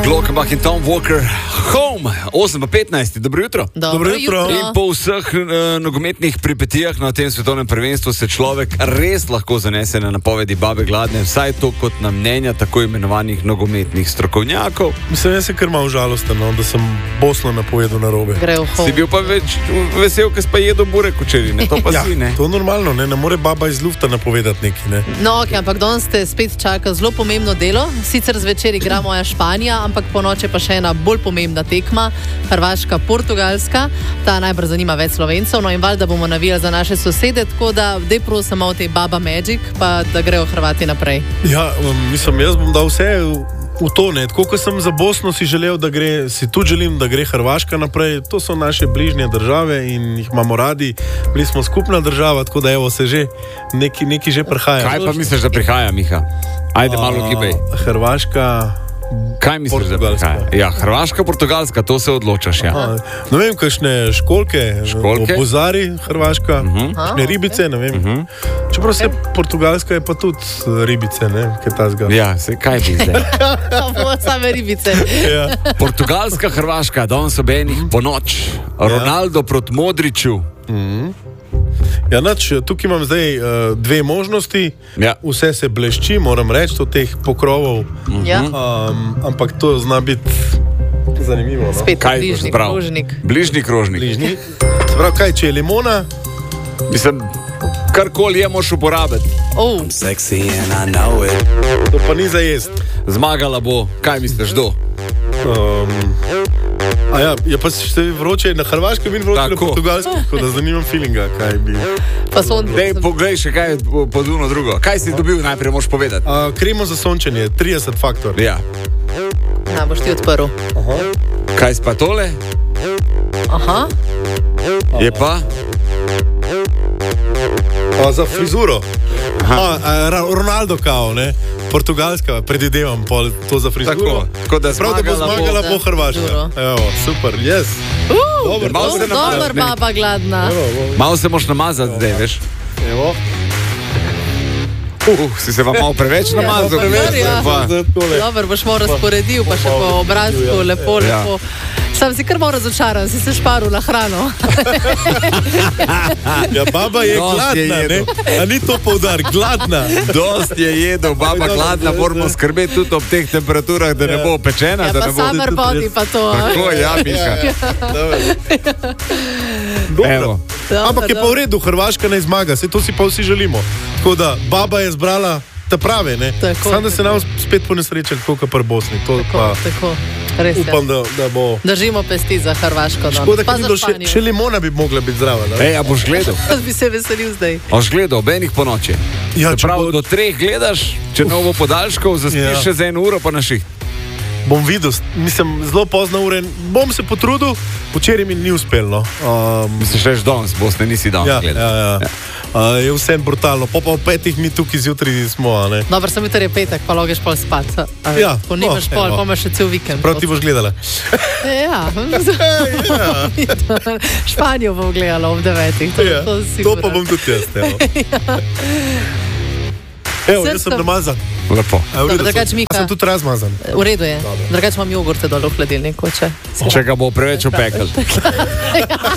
Glockenbach in Tom Walker, Home, 8:15, dobro jutro. Dobro jutro. In po vseh nogometnih pripetijah na tem svetovnem prvenstvu se človek res lahko zanese na napovedi babe Gladne, vsaj to kot na mnenja tako imenovanih nogometnih strokovnjakov. Mislim, jaz sem kar malo žalosten, no, da sem Bosno napovedal narobe. Si bil pa več vesel, ker si pa jedel burek včeraj, ne? To pa si, ne? To je normalno, ne more baba iz lufta napovedati neki, ne. No, ok, ampak danes te spet čaka zelo pomembno delo. Sicer zvečer igra moja Španija, ampak po noči pa še ena bolj pomembna tekma, Hrvaška, Portugalska. Ta najbrž zanima več Slovencev, no in valjda bomo navijali za naše sosede, tako da dej prosim malo te Baba Magic, pa da grejo Hrvati naprej. Ja, mislim, jaz bom dal vse v to, ne. Tako kot sem za Bosno si želel, da gre, si tudi želim, da gre Hrvaška naprej. To so naše bližnje države in jih imamo radi. Bili smo skupna država, tako da evo se že neki že prihaja. Kaj pa misliš, da prihaja, Miha? Ajde malo gibej. Hrvaška. Kaj misliš, da prihaja? Ja, Hrvaška, Portugalska, to se odločaš, ja. Ne vem, kakšne školke? Bozari, Hrvaška, kakšne ribice, ne vem. Čeprav se Portugalska je pa tudi ribice, ne, kaj ta zga. Ja, se kaj bi zdaj? Same ribice. Ja. Portugalska, Hrvaška, danes ob enih po noč. Ronaldo proti Modriću. Ja, tukaj imam zdaj dve možnosti. Ja. Vse se blešči, moram reči, od teh pokrovov. Ja. Ampak to zna biti zanimivo. No? Spet Kaj bližnji prav? krožnik. Bližnji krožnik. Bližnji. Se pravi, kaj, če je limona? Mislim, karkoli je moš uporabiti. To pa ni za jest. Zmagala bo, kaj misliš, kdo? Ja, pa ste vroče na Hrvaškem in vroče na Portugalskem, tako da zanimam feelinga, kaj bi. Pa sonce. Dej, poglej še kaj pod uno drugo. Kaj si dobil, najprej moš povedati. Kremo za sončenje, 30 faktor. Ja. Na, boš ti odprl. Kaj si pa tole? Aha. Je pa? Za frizuro. Ronaldo kao, ne? Portugalska, predvidevam to za frizuro. Tako da zmagala bo Hrvaška. Evo, super, yes. Dobar Baba Gladna. Malo se moš namazati zdaj, veš? Evo. Si se vam malo preveč namazal? Dobar, boš malo razporedil, pa še po obrazku, lepo. Sam si kar malo razočaran, si se šparil na hrano. Ja, baba je gladna, ne? A ni to poudar, gladna. Dost je jedel, baba gladna, moramo skrbeti tudi ob teh temperaturah, da ne bo pečena. Ja, pa summer body pa to. Tako, ja, Miha. Dobro. Ampak je pa v redu, Hrvaška ne zmaga, se to si pa vsi želimo. Tako da, baba je zbrala te prave, ne? Samo da se nam spet ponesrečali, tako kot pri Bosni. Tako. Res, upam, da bo. Držimo pesti za Hrvaško. Škoda, še limona bi mogla biti zdrava. A boš gledal? Bi se veselil zdaj. Boš gledal, ob enih po noči. Ja, prav do 3 gledaš, če novo podaljškov, zaspiš še za 1 uro pa na šiht. Bom videl, mislim, zelo pozna ure. Bom se potrudil, včeraj mi ni uspelo. Misliš, reš danes, Bosne nisi danes gledal. Ja. Je vse brutalno. Po 5 mi tukaj zjutraj smo, ne? Dobro, sem jutri je petek, pa logeš pol spat. Ja. Ko nimaš pol, pa imaš še cel vikend. Prav ti boš gledala. Ja. Španijo bom gledala ob 9. To pa bom tudi jaz, Evo, jaz sem namazan. Lepo. A sem tudi razmazan. V redu je. Drugače imam jogurte dole v hladilniku, če ga bo preveč upekel.